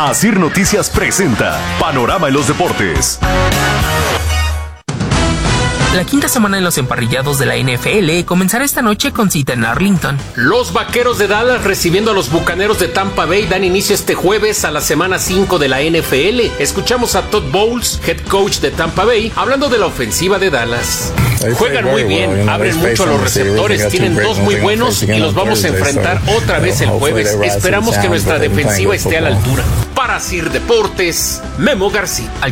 Asir Noticias presenta Panorama en los Deportes. La quinta semana en los emparrillados de la NFL comenzará esta noche con cita en Arlington. Los Vaqueros de Dallas recibiendo a los Bucaneros de Tampa Bay dan inicio este jueves a la semana 5 de la NFL. Escuchamos a Todd Bowles, head coach de Tampa Bay, hablando de la ofensiva de Dallas. Juegan muy bien, abren mucho a los receptores, tienen dos muy buenos y los vamos a enfrentar otra vez el jueves. Esperamos que nuestra defensiva esté a la altura. Para Asir Deportes, Memo García.